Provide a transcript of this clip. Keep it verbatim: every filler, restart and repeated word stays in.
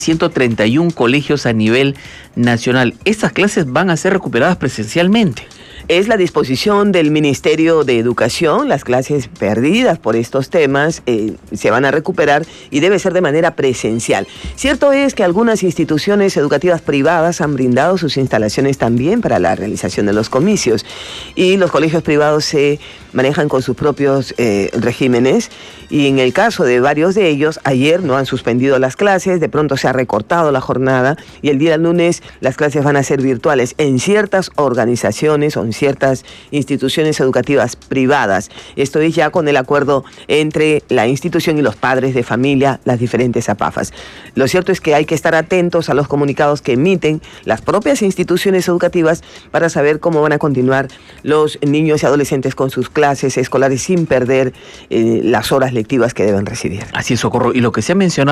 ciento treinta y uno colegios a nivel nacional. ¿Estas clases van a ser recuperadas presencialmente? Es la disposición del Ministerio de Educación. Las clases perdidas por estos temas eh, se van a recuperar y debe ser de manera presencial. Cierto es que algunas instituciones educativas privadas han brindado sus instalaciones también para la realización de los comicios y los colegios privados se manejan con sus propios eh, regímenes y en el caso de varios de ellos, ayer no han suspendido las clases, de pronto se ha recortado la jornada y el día lunes las clases van a ser virtuales en ciertas organizaciones o en ciertas instituciones educativas privadas. Esto es ya con el acuerdo entre la institución y los padres de familia, las diferentes APAFAS. Lo cierto es que hay que estar atentos a los comunicados que emiten las propias instituciones educativas para saber cómo van a continuar los niños y adolescentes con sus clases escolares sin perder eh, las horas lectivas que deben recibir. Así es, Socorro. Y lo que se ha mencionado